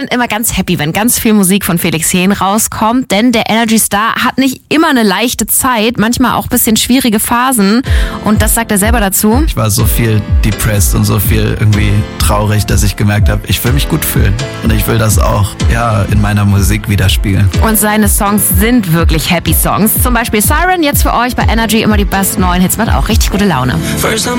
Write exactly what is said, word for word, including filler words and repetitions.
bin immer ganz happy, wenn ganz viel Musik von Felix Jähn rauskommt, denn der Energy Star hat nicht immer eine leichte Zeit, manchmal auch ein bisschen schwierige Phasen und das sagt er selber dazu. Ich war so viel depressed und so viel irgendwie traurig, dass ich gemerkt habe, ich will mich gut fühlen und ich will das auch ja in meiner Musik widerspiegeln. Und seine Songs sind wirklich Happy Songs, zum Beispiel Siren, jetzt für euch bei Energy immer die besten neuen Hits, macht auch richtig gute Laune.